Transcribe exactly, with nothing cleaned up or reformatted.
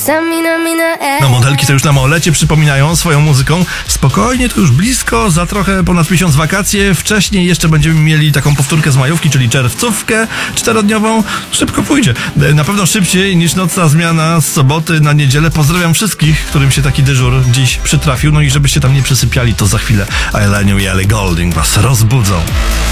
No modelki to już nam o lecie przypominają swoją muzyką. Spokojnie, to już blisko, za trochę ponad miesiąc wakacje. Wcześniej jeszcze będziemy mieli taką powtórkę z majówki, czyli czerwcówkę czterodniową. Szybko pójdzie. Na pewno szybciej niż nocna zmiana z soboty na niedzielę. Pozdrawiam wszystkich, którym się taki dyżur dziś przytrafił. No i żebyście tam nie przysypiali, to za chwilę Aileniu i Ellie Goulding was rozbudzą.